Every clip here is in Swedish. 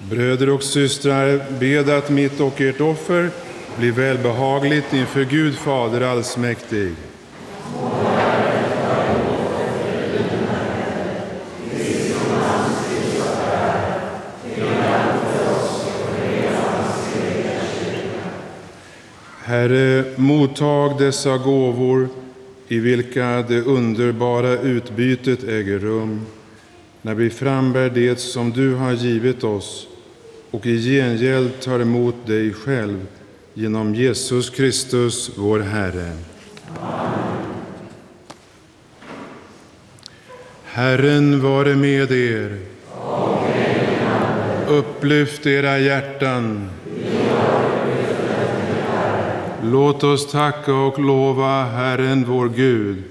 Bröder och systrar, bed att mitt och ert offer blir välbehagligt inför Gud Fader allsmäktig. Herre, mottag dessa gåvor i vilka det underbara utbytet äger rum, när vi frambär det som du har givit oss och i gengäld tar emot dig själv genom Jesus Kristus, vår Herre. Amen. Herren vare med er. Upplyft era hjärtan. Låt oss tacka och lova Herren vår Gud.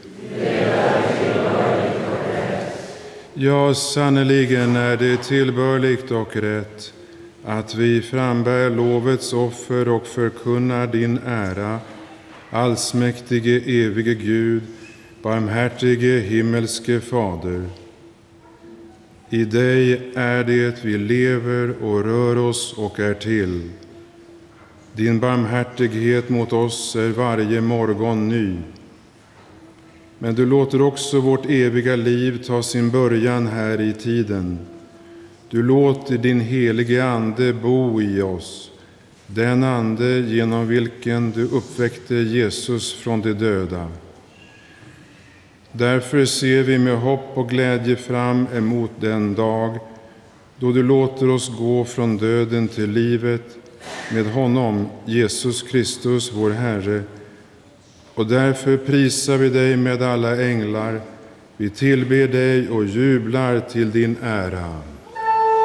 Ja, sannerligen är det tillbörligt och rätt att vi frambär lovets offer och förkunnar din ära, allsmäktige evige Gud, barmhärtige himmelske Fader. I dig är det vi lever och rör oss och är till. Din barmhärtighet mot oss är varje morgon ny. Men du låter också vårt eviga liv ta sin början här i tiden. Du låter din helige Ande bo i oss, den Ande genom vilken du uppväckte Jesus från de döda. Därför ser vi med hopp och glädje fram emot den dag då du låter oss gå från döden till livet med honom, Jesus Kristus, vår Herre. Och därför prisar vi dig med alla änglar. Vi tillber dig och jublar till din ära.